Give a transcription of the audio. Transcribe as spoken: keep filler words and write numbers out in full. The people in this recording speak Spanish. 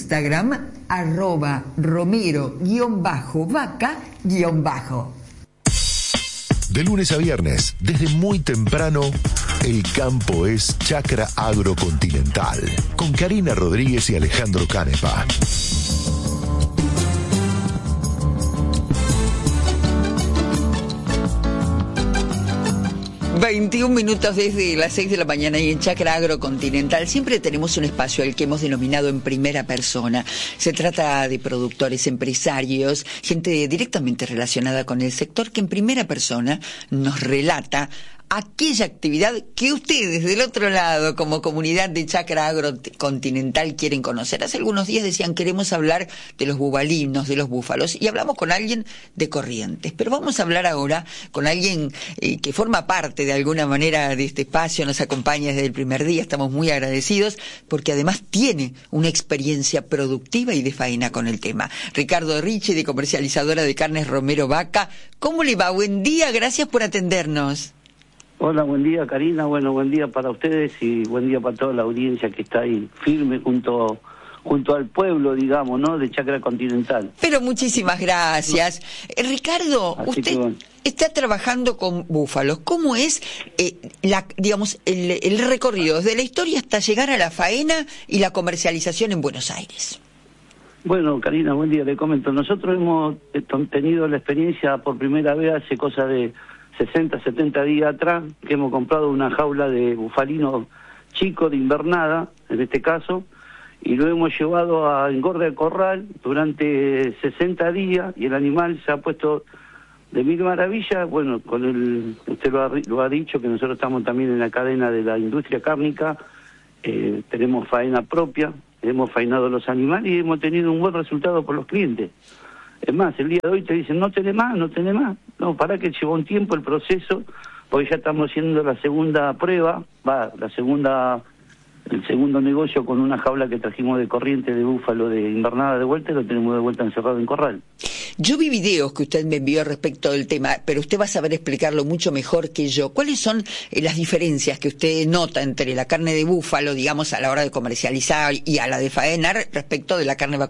Instagram, arroba romero guión bajo vaca guión bajo. De lunes a viernes, desde muy temprano, el campo es Chacra Agrocontinental, con Karina Rodríguez y Alejandro Canepa. veintiún minutos desde las seis de la mañana y en Chacra Agrocontinental siempre tenemos un espacio al que hemos denominado en primera persona. Se trata de productores, empresarios, gente directamente relacionada con el sector que en primera persona nos relata aquella actividad que ustedes del otro lado, como comunidad de Chacra Agrocontinental, quieren conocer. Hace algunos días decían, queremos hablar de los bubalinos, de los búfalos, y hablamos con alguien de Corrientes, pero vamos a hablar ahora con alguien eh, que forma parte de alguna manera de este espacio, nos acompaña desde el primer día, estamos muy agradecidos, porque además tiene una experiencia productiva y de faena con el tema. Ricardo Ricci, de comercializadora de carnes Romero Vaca. ¿Cómo le va? Buen día, gracias por atendernos. Hola, buen día, Karina. Bueno, buen día para ustedes y buen día para toda la audiencia que está ahí firme junto junto al pueblo, digamos, ¿no?, de Chacra Continental. Pero muchísimas gracias. Eh, Ricardo, Así usted bueno. está trabajando con búfalos. ¿Cómo es, eh, la, digamos, el, el recorrido desde la historia hasta llegar a la faena y la comercialización en Buenos Aires? Bueno, Karina, buen día, le comento. Nosotros hemos tenido la experiencia por primera vez hace cosa de sesenta, setenta días atrás, que hemos comprado una jaula de bufalino chico de invernada, en este caso, y lo hemos llevado a engorde al corral durante sesenta días, y el animal se ha puesto de mil maravillas. Bueno, con el, usted lo ha, lo ha dicho, que nosotros estamos también en la cadena de la industria cárnica, eh, tenemos faena propia, hemos faenado los animales y hemos tenido un buen resultado por los clientes. Es más, el día de hoy te dicen, no tenés más, no tenés más. No, para que llevó un tiempo el proceso, porque ya estamos haciendo la segunda prueba, va, la segunda, el segundo negocio con una jaula que trajimos de Corrientes de búfalo de invernada de vuelta, y lo tenemos de vuelta encerrado en corral. Yo vi videos que usted me envió respecto del tema, pero usted va a saber explicarlo mucho mejor que yo. ¿Cuáles son eh, las diferencias que usted nota entre la carne de búfalo, digamos, a la hora de comercializar y a la de faenar respecto de la carne